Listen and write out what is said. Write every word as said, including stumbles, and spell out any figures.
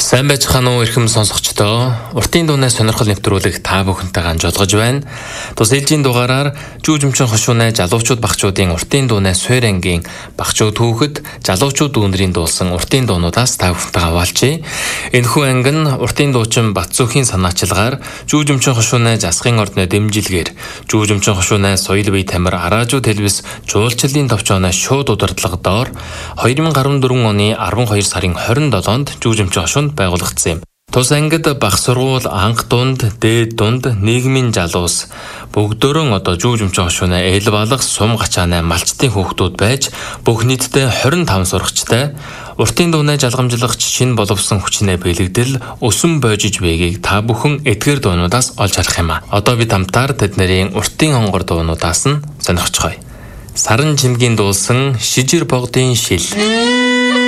Сайн байцгаана уу эрхэм сонсогчдоо. Уртын дууны сонирхол нэвтрүүлэг та бүхэнтэйгээ хамжуулгаж байна. Тус ээлжийн дугаараар Жүүжмчин хошуунай залуучууд багчуудын уртын дууны суур ангийн багчууд түүхэд залуучууд дүүнэрийн дуулсан уртын дуунуудаас та бүхэнтэйгээ хаваалчээ. Энэхүү анги нь уртын дуучин Батцүхийн санаачилгаар Жүүжмчин хошуунай засгийн ордны дэмжилгээр Жүүжмчин хошуунай соёл бие тамир Араажуу телевиз жуулчлалын товчооноос шууд удирдлага доор две тысячи двадцать четыре оны twelve сарын twenty sevenнд Жүүжмчин хошуунд байгуулагдсан юм. Тус ангид бага сургууль, анх дунд, дээд дунд, нийгмийн залуус бүгдөрөн одоо Жүүжмчин хошуунай эл балах сум гачаанай малчтын хүүхдүүд байж бүх нийтдээ twenty-five сурагчтай уртын дууны жалгамжлагч шинэ боловсон хүчнээ бэлэгдэл өсөн боожиж байгийг та бүхэн эдгээр дуунуудаас олж харах юм а. Одоо бид хамтаар тэднэрийн уртын хонгор дуунуудаас нь сонирхцгоё. Саран чимгийн дуулсан Шижир богдын шил.